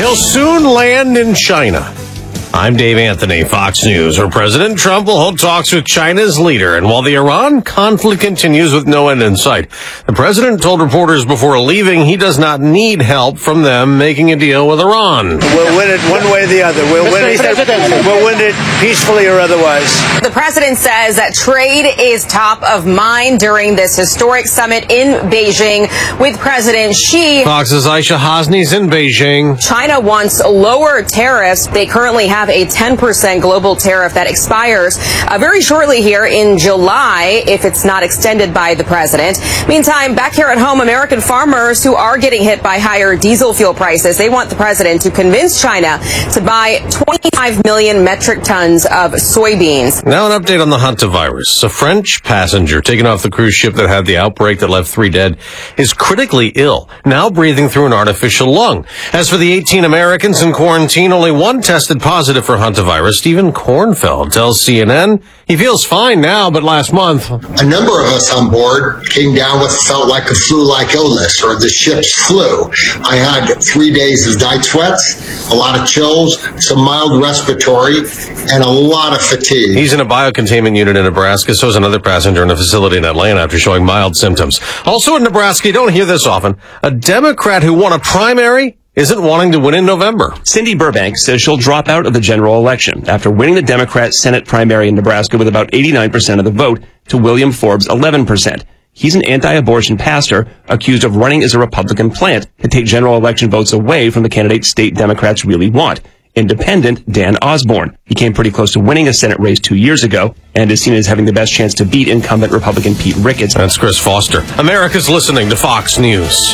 He'll soon land in China. I'm Dave Anthony, Fox News, where President Trump will hold talks with China's leader. And while the Iran conflict continues with no end in sight, the president told reporters before leaving he does not need help from them making a deal with Iran. We'll win it one way or the other. We'll win it peacefully or otherwise. The president says that trade is top of mind during this historic summit in Beijing with President Xi. Fox's Aisha Hasni's in Beijing. China wants lower tariffs. They currently have a 10% global tariff that expires very shortly here in July if it's not extended by the president. Meantime, back here at home, American farmers who are getting hit by higher diesel fuel prices, they want the president to convince China to buy 25 million metric tons of soybeans. Now an update on the hantavirus. A French passenger taken off the cruise ship that had the outbreak that left 3 dead is critically ill, now breathing through an artificial lung. As for the 18 Americans in quarantine, only one tested positive for hantavirus. Stephen Kornfeld tells CNN he feels fine now, but last month a number of us on board came down with felt like a flu-like illness or the ship's flu. I had 3 days of night sweats, a lot of chills, some mild respiratory, and a lot of fatigue. He's in a biocontainment unit in Nebraska. So is another passenger in a facility in Atlanta after showing mild symptoms. Also in Nebraska, you don't hear this often, a Democrat who won a primary isn't wanting to win in November. Cindy Burbank says she'll drop out of the general election after winning the Democrat Senate primary in Nebraska with about 89% of the vote to William Forbes' 11%. He's an anti-abortion pastor accused of running as a Republican plant to take general election votes away from the candidate state Democrats really want. Independent Dan Osborne. He came pretty close to winning a Senate race 2 years ago and is seen as having the best chance to beat incumbent Republican Pete Ricketts. That's Chris Foster. America's listening to Fox News.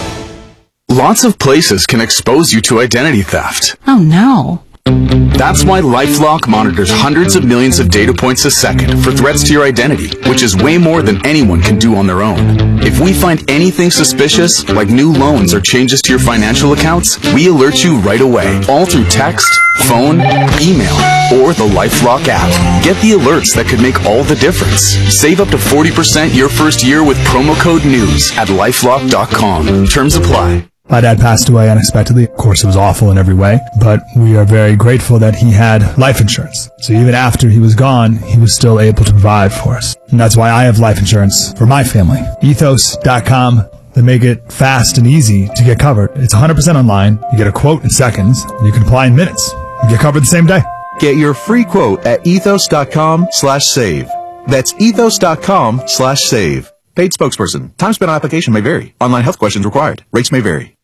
Lots of places can expose you to identity theft. Oh no. That's why LifeLock monitors hundreds of millions of data points a second for threats to your identity, which is way more than anyone can do on their own. If we find anything suspicious, like new loans or changes to your financial accounts, we alert you right away, all through text, phone, email, or the LifeLock app. Get the alerts that could make all the difference. Save up to 40% your first year with promo code NEWS at LifeLock.com. Terms apply. My dad passed away unexpectedly. Of course, it was awful in every way, but we are very grateful that he had life insurance. So even after he was gone, he was still able to provide for us. And that's why I have life insurance for my family. Ethos.com. They make it fast and easy to get covered. It's 100% online. You get a quote in seconds, and you can apply in minutes. You get covered the same day. Get your free quote at ethos.com/save. That's ethos.com/save. Paid spokesperson. Time spent on application may vary. Online health questions required. Rates may vary.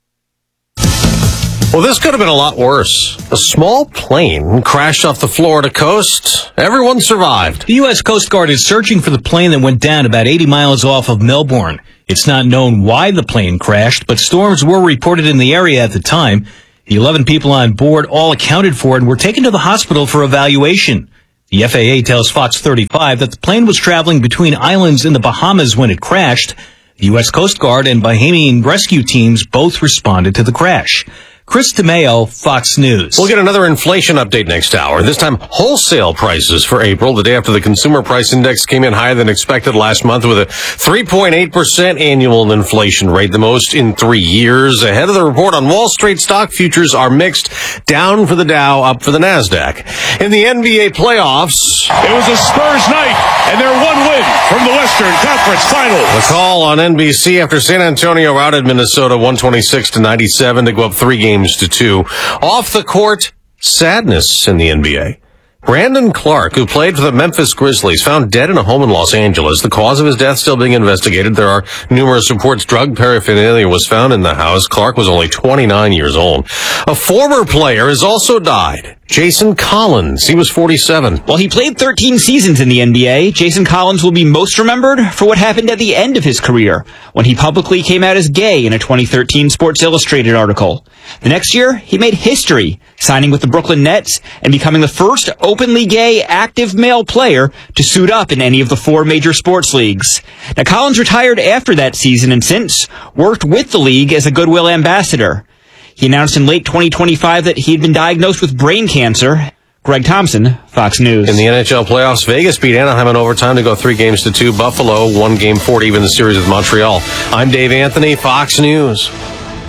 Well, this could have been a lot worse. A small plane crashed off the Florida coast. Everyone survived. The U.S. Coast Guard is searching for the plane that went down about 80 miles off of Melbourne. It's not known why the plane crashed, but storms were reported in the area at the time. The 11 people on board all accounted for and were taken to the hospital for evaluation. The FAA tells Fox 35 that the plane was traveling between islands in the Bahamas when it crashed. The U.S. Coast Guard and Bahamian rescue teams both responded to the crash. Chris DeMeo, Fox News. We'll get another inflation update next hour. This time, wholesale prices for April, the day after the Consumer Price Index came in higher than expected last month with a 3.8% annual inflation rate, the most in 3 years. Ahead of the report on Wall Street, stock futures are mixed, down for the Dow, up for the NASDAQ. In the NBA playoffs, it was a Spurs night, and their one win from the Western Conference Finals. The call on NBC after San Antonio routed Minnesota 126-97 to go up 3 games to 2. Off the court, sadness in the NBA. Brandon Clark, who played for the Memphis Grizzlies, found dead in a home in Los Angeles. The cause of his death still being investigated. There are numerous reports drug paraphernalia was found in the house. Clark was only 29 years old. A former player has also died. Jason Collins. He was 47. While he played 13 seasons in the NBA, Jason Collins will be most remembered for what happened at the end of his career, when he publicly came out as gay in a 2013 Sports Illustrated article. The next year, he made history, signing with the Brooklyn Nets and becoming the first openly gay active male player to suit up in any of the 4 major sports leagues. Now, Collins retired after that season and since worked with the league as a goodwill ambassador. He announced in late 2025 that he had been diagnosed with brain cancer. Greg Thompson, Fox News. In the NHL playoffs, Vegas beat Anaheim in overtime to go 3 games to 2. Buffalo 1 game 4 to even the series with Montreal. I'm Dave Anthony, Fox News.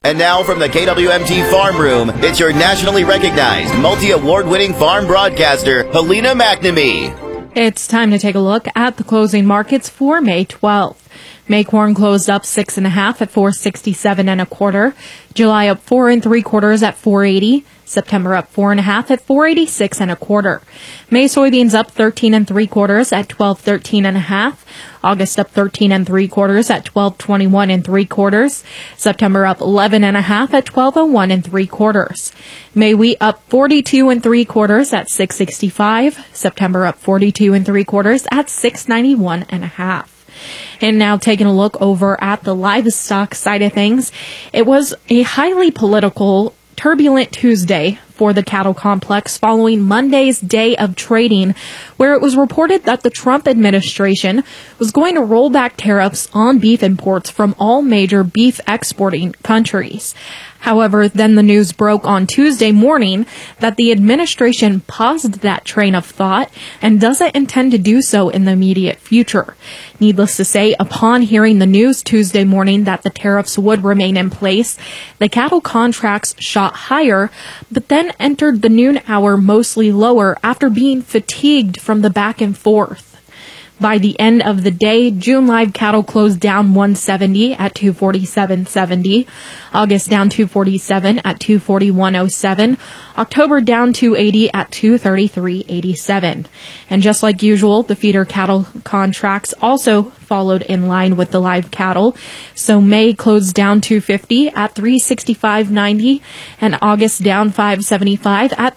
And now from the KWMT Farm Room, it's your nationally recognized, multi-award-winning farm broadcaster, Helena McNamee. It's time to take a look at the closing markets for May 12th. May corn closed up 6.5 at $4.67 1/4. July up 4 3/4 at $4.80. September up 4.5 at $4.86 1/4. May soybeans up 13 3/4 at $12.13 1/2. August up 13 3/4 at $12.21 3/4. September up 11 1/2 at $12.01 3/4. May wheat up 42 3/4 at $6.65. September up 42 3/4 at $6.91 1/2. And now taking a look over at the livestock side of things, it was a highly political, turbulent Tuesday for the cattle complex following Monday's day of trading, where it was reported that the Trump administration was going to roll back tariffs on beef imports from all major beef exporting countries. However, then the news broke on Tuesday morning that the administration paused that train of thought and doesn't intend to do so in the immediate future. Needless to say, upon hearing the news Tuesday morning that the tariffs would remain in place, the cattle contracts shot higher, but then entered the noon hour mostly lower after being fatigued from the back and forth. By the end of the day, June live cattle closed down 170 at 247.70. August down 247 at 241.07. October down 280 at 233.87. And just like usual, the feeder cattle contracts also followed in line with the live cattle. So May closed down 250 at 365.90 and August down 575 at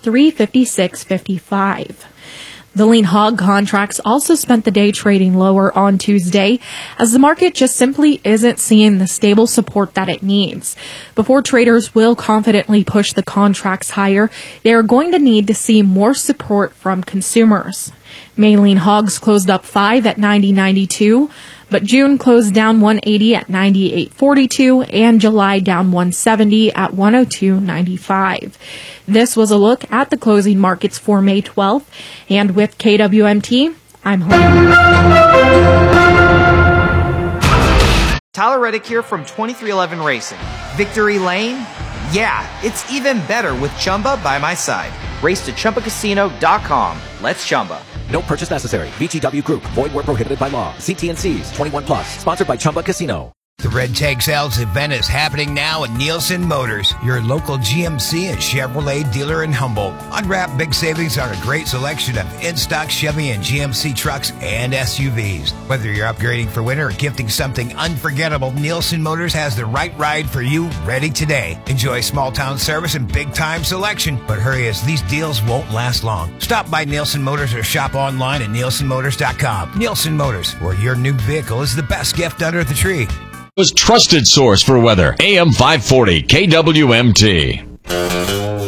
356.55. The lean hog contracts also spent the day trading lower on Tuesday, as the market just simply isn't seeing the stable support that it needs. Before traders will confidently push the contracts higher, they are going to need to see more support from consumers. May lean hogs closed up 5 at 90.92, but June closed down 180 at 98.42 and July down 170 at 102.95. This was a look at the closing markets for May 12th, and with KWMT, I'm Helena. Tyler Reddick here from 2311 Racing. Victory Lane? Yeah, it's even better with Chumba by my side. Race to ChumbaCasino.com. Let's Chumba. No purchase necessary. VGW Group. Void where prohibited by law. See T&Cs. 21 plus. Sponsored by Chumba Casino. The Red Tag Sales event is happening now at Nielsen Motors, your local GMC and Chevrolet dealer in Humboldt. Unwrap big savings on a great selection of in-stock Chevy and GMC trucks and SUVs. Whether you're upgrading for winter or gifting something unforgettable, Nielsen Motors has the right ride for you ready today. Enjoy small-town service and big-time selection, but hurry as these deals won't last long. Stop by Nielsen Motors or shop online at nielsenmotors.com. Nielsen Motors, where your new vehicle is the best gift under the tree. Was trusted source for weather. AM 540 KWMT.